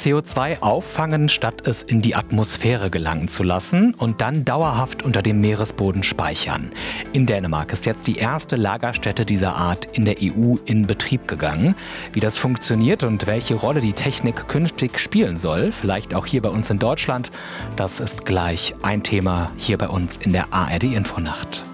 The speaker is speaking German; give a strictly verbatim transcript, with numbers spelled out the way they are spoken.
C O zwei auffangen, statt es in die Atmosphäre gelangen zu lassen und dann dauerhaft unter dem Meeresboden speichern. In Dänemark ist jetzt die erste Lagerstätte dieser Art in der E U in Betrieb gegangen. Wie das funktioniert und welche Rolle die Technik künftig spielen soll, vielleicht auch hier bei uns in Deutschland, das ist gleich ein Thema hier bei uns in der A R D Infonacht.